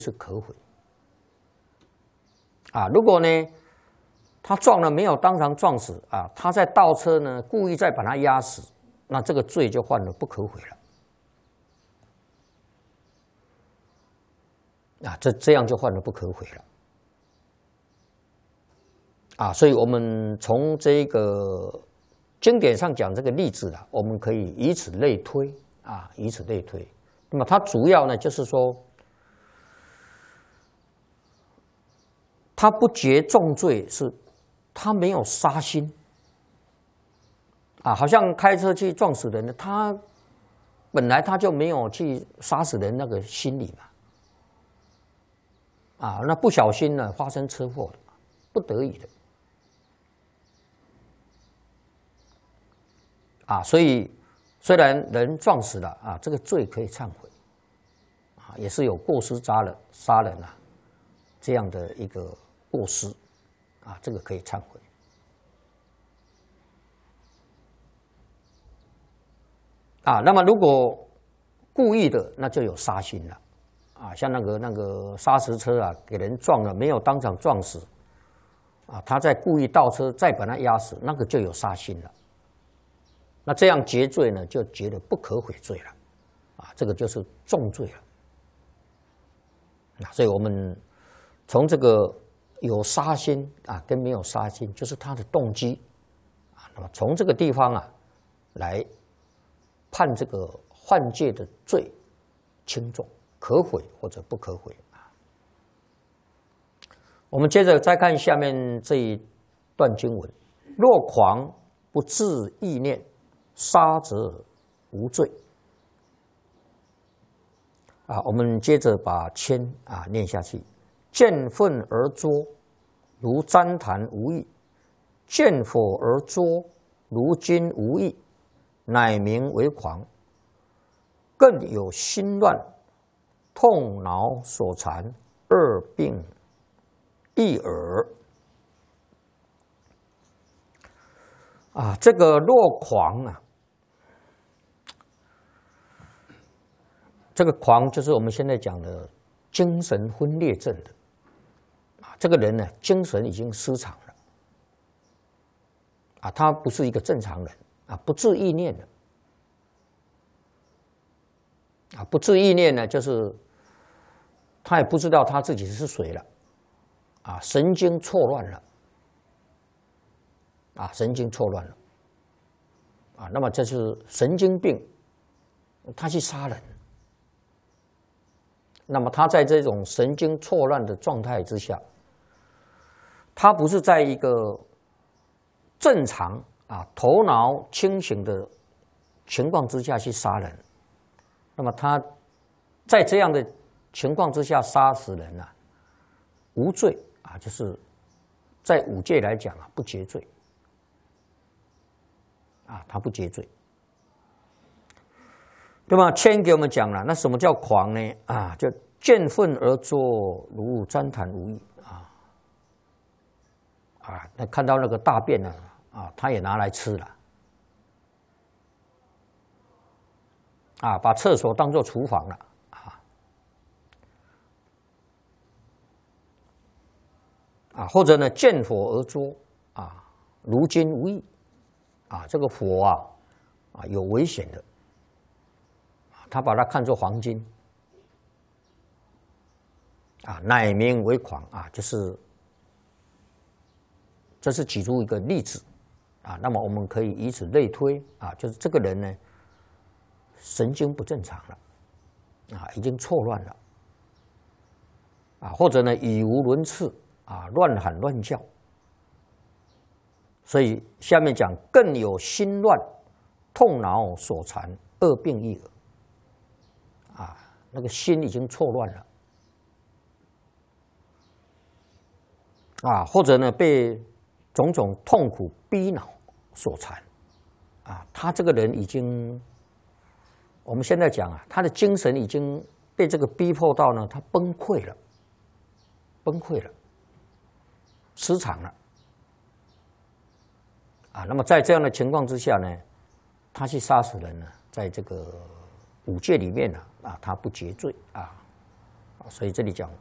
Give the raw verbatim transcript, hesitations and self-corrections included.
是可毁。啊，如果呢，他撞了没有当场撞死啊，他在倒车呢，故意再把他压死，那这个罪就犯了不可毁了。啊，这这样就犯了不可毁了。啊，所以我们从这个经典上讲这个例子啊，我们可以以此类推啊，以此类推。那么它主要呢，就是说，他不结重罪是，他没有杀心。啊，好像开车去撞死人了，他本来他就没有去杀死人那个心理嘛。啊，那不小心呢发生车祸的，不得已的。啊，所以虽然人撞死了啊，这个罪可以忏悔，啊，也是有过失杀人杀人啊这样的一个过失，啊，这个可以忏悔。啊，那么如果故意的，那就有杀心了，啊，像那个那个砂石车啊，给人撞了，没有当场撞死，啊，他再故意倒车再把他压死，那个就有杀心了。那这样结罪呢，就结了不可悔罪了，啊，这个就是重罪了。啊，所以我们从这个有杀心啊，跟没有杀心，就是他的动机，啊，那么从这个地方啊，来判这个犯戒的罪轻重，可悔或者不可悔啊。我们接着再看下面这一段经文：若狂不自意念，杀则无罪。啊，我们接着把签啊念下去：见粪而捉，如旃檀无益；见火而捉，如金无益，乃名为狂。更有心乱、痛恼所缠，二病一耳。啊，这个若狂啊，这个狂就是我们现在讲的精神分裂症的啊，这个人呢，精神已经失常了啊，他不是一个正常人啊，不自意念的啊，不自意念呢，就是他也不知道他自己是谁了啊，神经错乱了。啊，神经错乱了，啊，那么这是神经病，他去杀人，那么他在这种神经错乱的状态之下，他不是在一个正常啊头脑清醒的情况之下去杀人，那么他在这样的情况之下杀死人啊，无罪啊，就是在五戒来讲啊，不结罪。啊，他不结罪。那么谦给我们讲了，那什么叫狂呢？啊，就见粪而捉，如旃檀无益啊。啊，那看到那个大便呢，啊，他也拿来吃了。啊，把厕所当作厨房了啊。啊，或者呢，见火而捉啊，如金无益。啊，这个火啊，啊有危险的，他把它看作黄金，啊，乃名为狂啊，就是这是举出一个例子啊，那么我们可以以此类推啊，就是这个人呢，神经不正常了，啊，已经错乱了，啊，或者呢语无伦次啊，乱喊乱叫。所以下面讲更有心乱、痛恼所缠，二病一耳。啊，那个心已经错乱了。啊，或者呢被种种痛苦逼恼所缠。啊，他这个人已经，我们现在讲啊，他的精神已经被这个逼迫到呢，他崩溃了，崩溃了，失常了。啊，那么在这样的情况之下呢，他去杀死人呢，在这个五戒里面呢，啊，他不结罪啊， 所以这里讲